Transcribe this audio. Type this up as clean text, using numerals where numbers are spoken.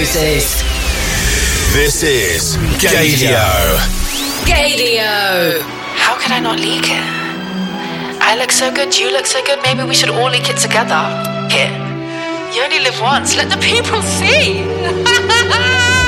produces. This is Gaydio. Gaydio. How could I not leak it? I look so good, you look so good, maybe we should all leak it together. Here. You only live once, let the people see.